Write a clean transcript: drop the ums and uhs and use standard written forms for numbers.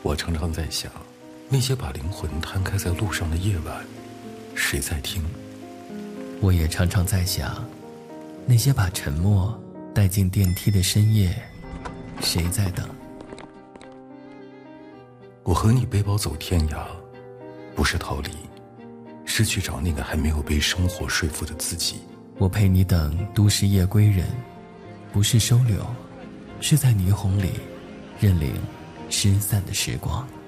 我常常在想，那些把灵魂摊开在路上的夜晚，谁在听？ 我也常常在想，那些把沉默带进电梯的深夜，谁在等？ 我和你背包走天涯，不是逃离，是去找那个还没有被生活说服的自己。 我陪你等都市夜归人，不是收留，是在霓虹里认领失散的时光。